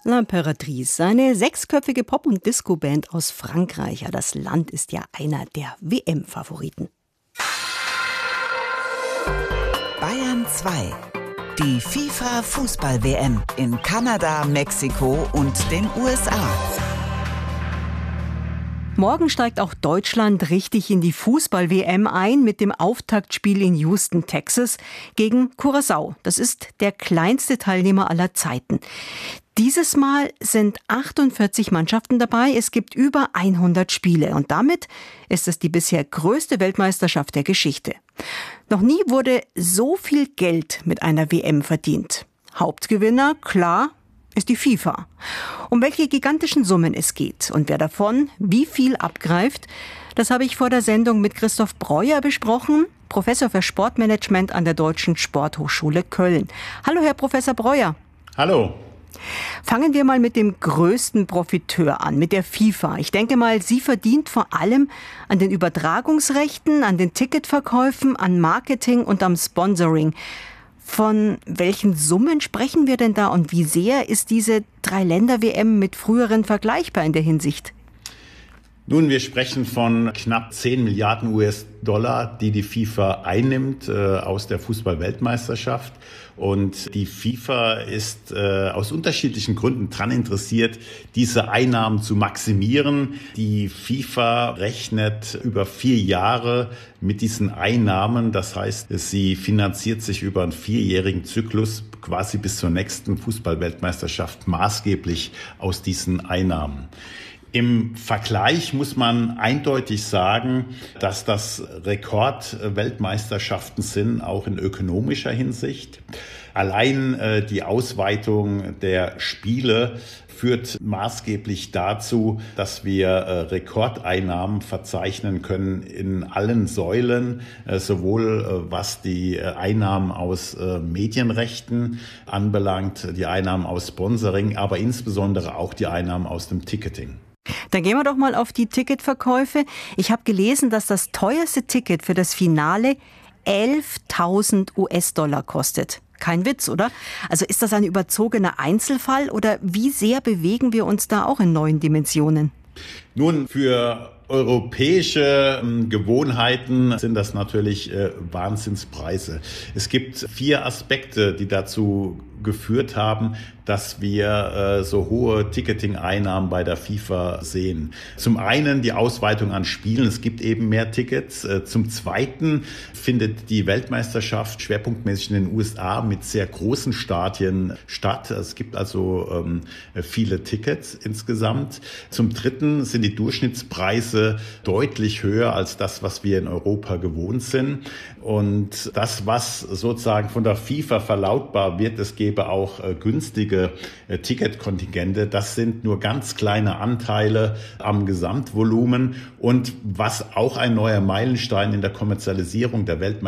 L'Impératrice, eine sechsköpfige Pop- und Disco-Band aus Frankreich. Ja, das Land ist ja einer der WM-Favoriten. Bayern 2. Die FIFA-Fußball-WM in Kanada, Mexiko und den USA. Morgen steigt auch Deutschland richtig in die Fußball-WM ein mit dem Auftaktspiel in Houston, Texas gegen Curaçao. Das ist der kleinste Teilnehmer aller Zeiten. Dieses Mal sind 48 Mannschaften dabei. Es gibt über 100 Spiele und damit ist es die bisher größte Weltmeisterschaft der Geschichte. Noch nie wurde so viel Geld mit einer WM verdient. Hauptgewinner, klar, ist die FIFA. Um welche gigantischen Summen es geht und wer davon wie viel abgreift, das habe ich vor der Sendung mit Christoph Breuer besprochen, Professor für Sportmanagement an der Deutschen Sporthochschule Köln. Hallo, Herr Professor Breuer. Hallo. Fangen wir mal mit dem größten Profiteur an, mit der FIFA. Ich denke mal, sie verdient vor allem an den Übertragungsrechten, an den Ticketverkäufen, an Marketing und am Sponsoring. Von welchen Summen sprechen wir denn da und wie sehr ist diese Drei-Länder-WM mit früheren vergleichbar in der Hinsicht? Nun, wir sprechen von knapp 10 Milliarden US-Dollar, die die FIFA einnimmt aus der Fußball-Weltmeisterschaft. Und die FIFA ist aus unterschiedlichen Gründen daran interessiert, diese Einnahmen zu maximieren. Die FIFA rechnet über 4 Jahre mit diesen Einnahmen. Das heißt, sie finanziert sich über einen 4-jährigen Zyklus quasi bis zur nächsten Fußball-Weltmeisterschaft maßgeblich aus diesen Einnahmen. Im Vergleich muss man eindeutig sagen, dass das Rekordweltmeisterschaften sind, auch in ökonomischer Hinsicht. Allein die Ausweitung der Spiele führt maßgeblich dazu, dass wir Rekordeinnahmen verzeichnen können in allen Säulen, sowohl was die Einnahmen aus Medienrechten anbelangt, die Einnahmen aus Sponsoring, aber insbesondere auch die Einnahmen aus dem Ticketing. Dann gehen wir doch mal auf die Ticketverkäufe. Ich habe gelesen, dass das teuerste Ticket für das Finale 11.000 US-Dollar kostet. Kein Witz, oder? Also ist das ein überzogener Einzelfall oder wie sehr bewegen wir uns da auch in neuen Dimensionen? Nun, für europäische Gewohnheiten sind das natürlich Wahnsinnspreise. Es gibt 4 Aspekte, die dazu geführt haben, dass wir so hohe Ticketing-Einnahmen bei der FIFA sehen. Zum einen die Ausweitung an Spielen, es gibt eben mehr Tickets. Zum zweiten findet die Weltmeisterschaft schwerpunktmäßig in den USA mit sehr großen Stadien statt. Es gibt also viele Tickets insgesamt. Zum dritten sind die Durchschnittspreise deutlich höher als das, was wir in Europa gewohnt sind. Und das, was sozusagen von der FIFA verlautbar wird, es gäbe auch günstige Ticketkontingente. Das sind nur ganz kleine Anteile am Gesamtvolumen. Und was auch ein neuer Meilenstein in der Kommerzialisierung der Weltmeisterschaft